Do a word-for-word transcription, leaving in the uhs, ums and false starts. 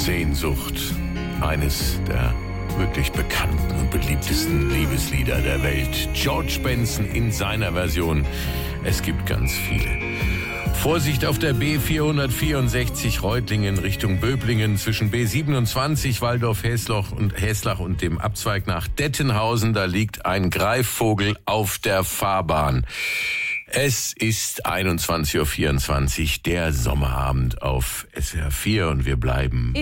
Sehnsucht, eines der wirklich bekannten und beliebtesten Liebeslieder der Welt. George Benson in seiner Version. Es gibt ganz viele. Vorsicht auf der B vierhundertvierundsechzig Reutlingen Richtung Böblingen zwischen B siebenundzwanzig Waldorf-Häslach und Häslach und dem Abzweig nach Dettenhausen. Da liegt ein Greifvogel auf der Fahrbahn. Es ist einundzwanzig Uhr vierundzwanzig, der Sommerabend auf S W R vier und wir bleiben